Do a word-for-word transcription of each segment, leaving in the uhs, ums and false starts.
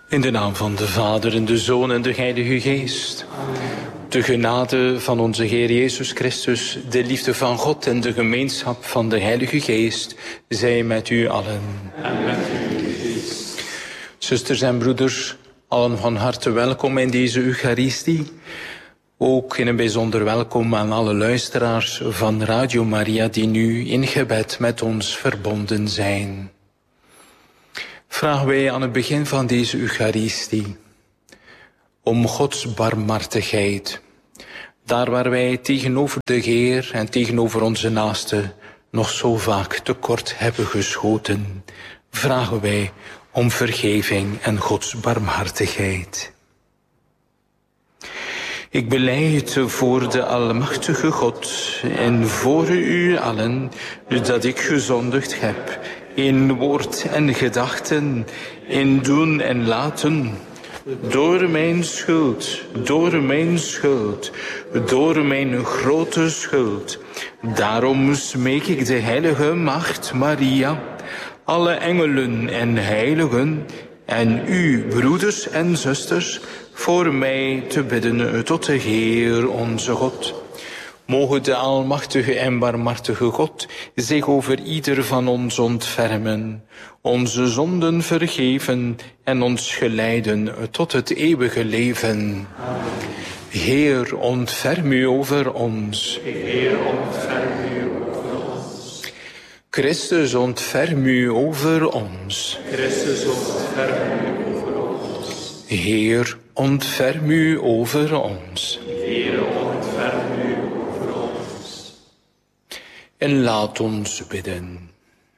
In de naam van de Vader en de Zoon en de Heilige Geest. De genade van onze Heer Jezus Christus, de liefde van God en de gemeenschap van de Heilige Geest, zij met u allen. En met uw geest. Zusters en broeders, allen van harte welkom in deze Eucharistie. Ook in een bijzonder welkom aan alle luisteraars van Radio Maria die nu in gebed met ons verbonden zijn. Vragen wij aan het begin van deze Eucharistie om Gods barmhartigheid. Daar waar wij tegenover de Heer en tegenover onze naasten nog zo vaak tekort hebben geschoten, vragen wij om vergeving en Gods barmhartigheid. Ik belijd voor de Almachtige God en voor u allen dat ik gezondigd heb in woord en gedachten, in doen en laten, door mijn schuld, door mijn schuld, door mijn grote schuld. Daarom smeek ik de heilige Maagd Maria, alle engelen en heiligen, en u, broeders en zusters, voor mij te bidden tot de Heer onze God. Mogen de almachtige en barmhartige God zich over ieder van ons ontfermen, onze zonden vergeven en ons geleiden tot het eeuwige leven. Amen. Heer, ontferm u over ons. Heer, ontferm u over ons. Christus, ontferm u over ons. Christus, ontferm u over ons. Heer, ontferm u over ons. Heer, ontferm u over ons. En laat ons bidden.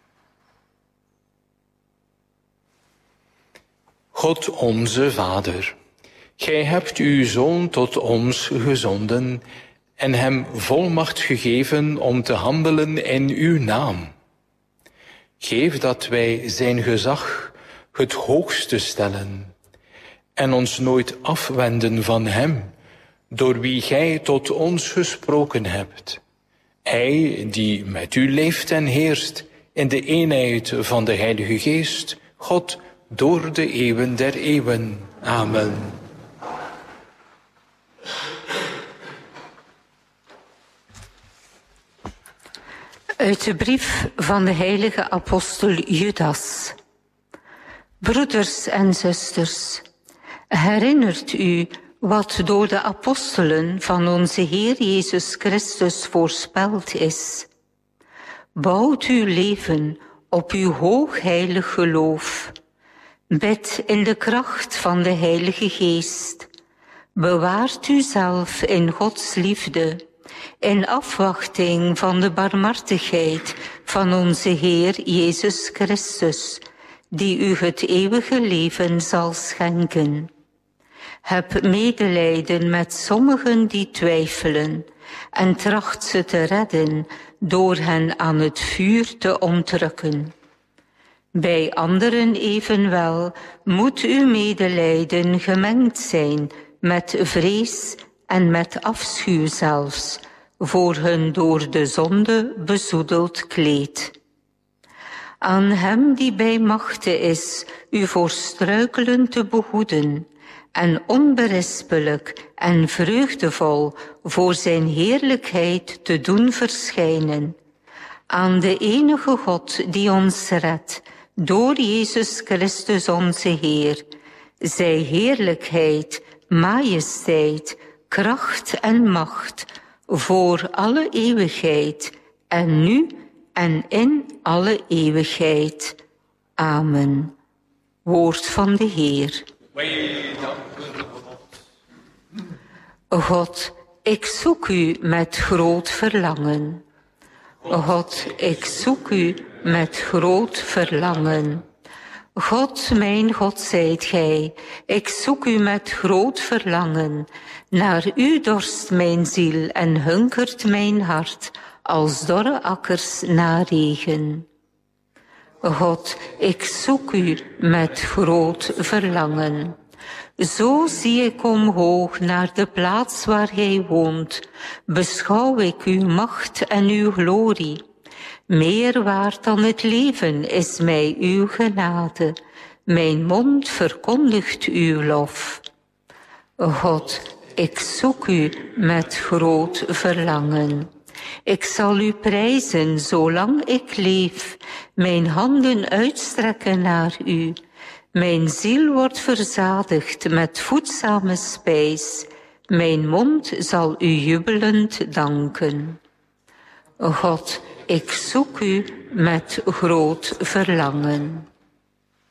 God onze Vader, gij hebt uw Zoon tot ons gezonden en hem volmacht gegeven om te handelen in uw naam. Geef dat wij zijn gezag het hoogste stellen en ons nooit afwenden van hem, door wie gij tot ons gesproken hebt. Hij die met u leeft en heerst in de eenheid van de Heilige Geest, God, door de eeuwen der eeuwen. Amen. Uit de brief van de heilige apostel Judas. Broeders en zusters, herinnert u wat door de apostelen van onze Heer Jezus Christus voorspeld is. Bouwt uw leven op uw hoogheilig geloof. Bid in de kracht van de Heilige Geest. Bewaart uzelf in Gods liefde, in afwachting van de barmhartigheid van onze Heer Jezus Christus, die u het eeuwige leven zal schenken. Heb medelijden met sommigen die twijfelen en tracht ze te redden door hen aan het vuur te ontrukken. Bij anderen evenwel moet uw medelijden gemengd zijn met vrees en met afschuw zelfs, voor hun door de zonde bezoedeld kleed. Aan hem die bij machte is u voor struikelen te behoeden en onberispelijk en vreugdevol voor zijn heerlijkheid te doen verschijnen. Aan de enige God die ons redt, door Jezus Christus onze Heer, zij heerlijkheid, majesteit, kracht en macht, voor alle eeuwigheid, en nu en in alle eeuwigheid. Amen. Woord van de Heer. God, ik zoek u met groot verlangen. God, ik zoek u met groot verlangen. God, mijn God, zijt gij, ik zoek u met groot verlangen. Naar u dorst mijn ziel en hunkert mijn hart, als dorre akkers na regen. God, ik zoek u met groot verlangen. Zo zie ik omhoog naar de plaats waar gij woont, beschouw ik uw macht en uw glorie. Meer waard dan het leven is mij uw genade. Mijn mond verkondigt uw lof. God, ik zoek u met groot verlangen. Ik zal u prijzen zolang ik leef, mijn handen uitstrekken naar u. Mijn ziel wordt verzadigd met voedzame spijs. Mijn mond zal u jubelend danken. God, ik zoek u met groot verlangen.